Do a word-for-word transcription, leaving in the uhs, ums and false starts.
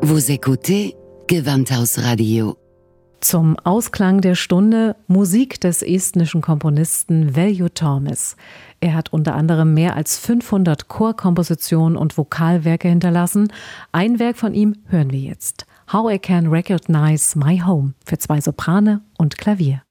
Vous écoutez Gewandhaus Radio. Zum Ausklang der Stunde Musik des estnischen Komponisten Veljo Tormis. Er hat unter anderem mehr als fünfhundert Chorkompositionen und Vokalwerke hinterlassen. Ein Werk von ihm hören wir jetzt. How I Can Recognize My Home für zwei Soprane und Klavier.